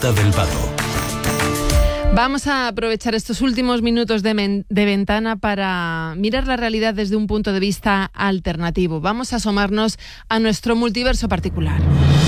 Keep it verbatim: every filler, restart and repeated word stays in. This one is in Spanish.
Puerta del Vado. Vamos a aprovechar estos últimos minutos de, men- de ventana para mirar la realidad desde un punto de vista alternativo. Vamos a asomarnos a nuestro multiverso particular.